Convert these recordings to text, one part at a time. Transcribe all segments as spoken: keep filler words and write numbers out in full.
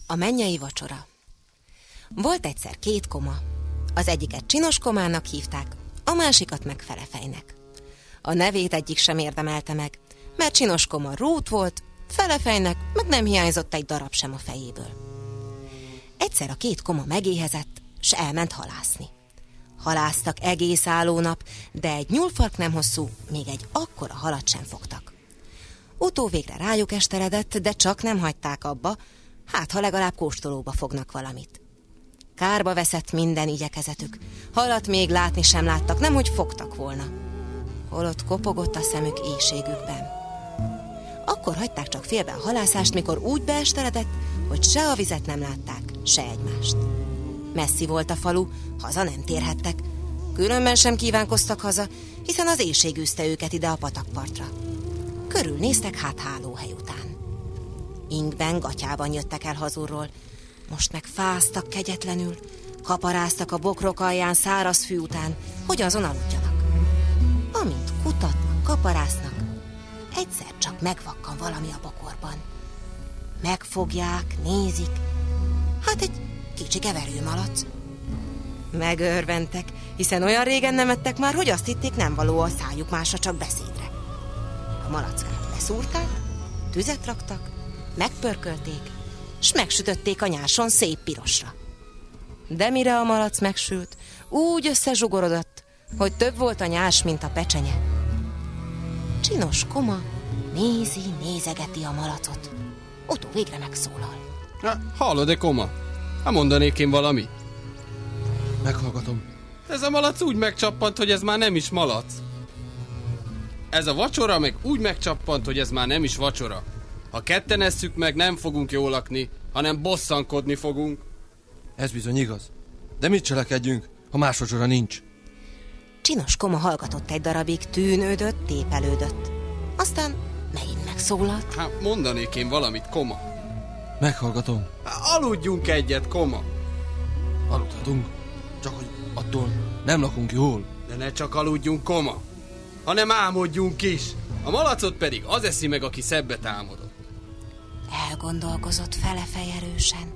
A mennyei vacsora. Volt egyszer két koma. Az egyiket Csinos komának hívták, a másikat meg Felefejnek. A nevét egyik sem érdemelte meg, mert Csinos koma rút volt, Felefejnek meg nem hiányzott egy darab sem a fejéből. Egyszer a két koma megéhezett, s elment halászni. Halásztak egész álló nap, de egy nyúlfark nem hosszú, még egy akkora halat sem fogtak. Utóvégre rájuk esteredett, de csak nem hagyták abba, hát ha legalább kóstolóba fognak valamit. Kárba veszett minden igyekezetük, halat még látni sem láttak, nemhogy fogtak volna. Holott kopogott a szemük éhségükben. Akkor hagyták csak félbe a halászást, mikor úgy beesteredett, hogy se a vizet nem látták, se egymást. Messzi volt a falu, haza nem térhettek, különben sem kívánkoztak haza, hiszen az éhség űzte őket ide a patakpartra. Körülnéztek hát hálóhely után. Ingben, gatyában jöttek el hazulról, most meg fáztak kegyetlenül, kaparáztak a bokrok alján száraz fű után, hogy azon aludjanak. Amint kutatnak, kaparásznak, egyszer csak megvakkan valami a bokorban. Megfogják, nézik, hát egy kicsi keverőmalac. Megörventek, hiszen olyan régen nem ettek már, hogy azt hitték, nem való a szájuk másra, csak beszédre. A malackát leszúrták, tüzet raktak, megpörkölték, s megsütötték a nyáson szép pirosra. De mire a malac megsült, úgy összezsugorodott, hogy több volt a nyás, mint a pecsenye. Csinos koma nézi, nézegeti a malacot. Otó végre megszólal. Na, hallod-e, koma? Ha mondanék én valami? Meghallgatom. Ez a malac úgy megcsappant, hogy ez már nem is malac. Ez a vacsora meg úgy megcsappant, hogy ez már nem is vacsora. Ha ketten esszük meg, nem fogunk jól lakni, hanem bosszankodni fogunk. Ez bizony igaz. De mit cselekedjünk, ha más vacsora nincs? Csinos koma hallgatott egy darabig, tűnődött, tépelődött. Aztán megint megszólalt. Hát mondanék én valamit, koma? Meghallgatom. Hát, aludjunk egyet, koma. Aludhatunk, csak hogy attól nem lakunk jól. De ne csak aludjunk, koma, hanem álmodjunk is. A malacot pedig az eszi meg, aki szebbet álmodott. Elgondolkozott Felefej erősen.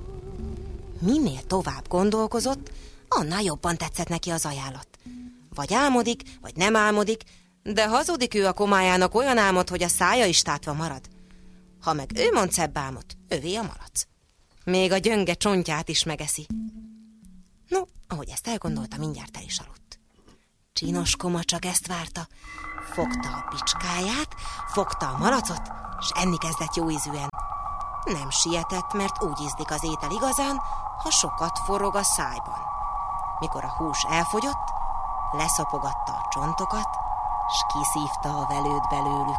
Minél tovább gondolkozott, annál jobban tetszett neki az ajánlat. Vagy álmodik, vagy nem álmodik, de hazudik ő a komájának olyan álmot, hogy a szája is tátva marad. Ha meg ő mond szebb álmot, övé a malac. Még a gyönge csontját is megeszi. No, ahogy ezt elgondolta, mindjárt el is aludt. Csinos koma csak ezt várta. Fogta a picskáját, fogta a malacot, s enni kezdett jó ízűen. Nem sietett, mert úgy ízlik az étel igazán, ha sokat forog a szájban. Mikor a hús elfogyott, leszopogatta a csontokat, s kiszívta a velőt belőlük.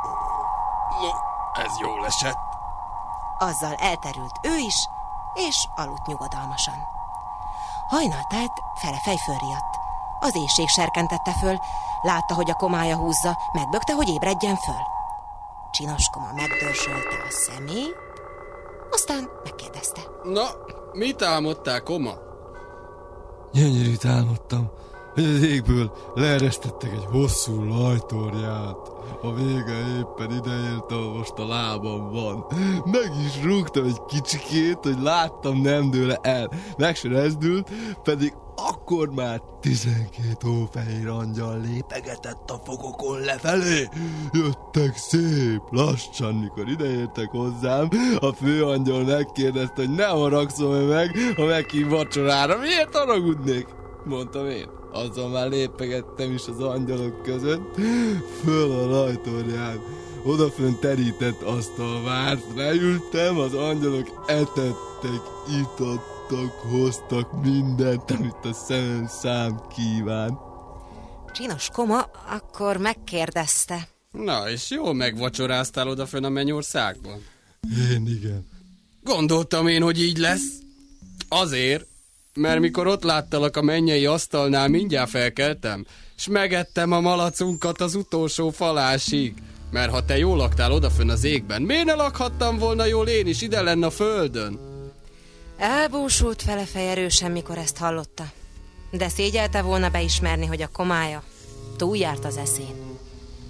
No, ez jól esett. Azzal elterült ő is, és aludt nyugodalmasan. Hajnal telt, Felefej fölriadt. Az éhség serkentette föl, látta, hogy a komája húzza, megbökte, hogy ébredjen föl. Csinos koma megdörzsölte a szemét, aztán megkérdezte. Na, mit álmodtál, koma? Gyönyörűt álmodtam, hogy az égből leeresztettek egy hosszú lajtorját. A vége éppen ideért, ahol most a lábam van. Meg is rúgtam egy kicsikét, hogy láttam, nem dől el. Meg se rezdült, pedig akkor már tizenkét hófehér angyal lépegetett a fogokon lefelé. Jöttek szép lassan, mikor ideértek hozzám. A főangyal megkérdezte, hogy ne haragszom meg, ha meghív vacsorára. Miért haragudnék? Mondtam én. Azzal már lépegettem is az angyalok között. Föl a rajtorján. Odafön terített asztal várt. Leültem, az angyalok etettek, itattak, hoztak mindent, amit a szemem szám kíván. Csinos koma akkor megkérdezte. Na, és jól megvacsoráztál odafön a mennyországban? Én igen. Gondoltam én, hogy így lesz. Azért, mert mikor ott láttalak a mennyei asztalnál, mindjárt felkeltem, s megettem a malacunkat az utolsó falásig. Mert ha te jól laktál odafön az égben, miért ne lakhattam volna jól én is ide lenne a földön? Elbúsult Felefej erősen, mikor ezt hallotta. De szégyelte volna beismerni, hogy a komája túljárt az eszén.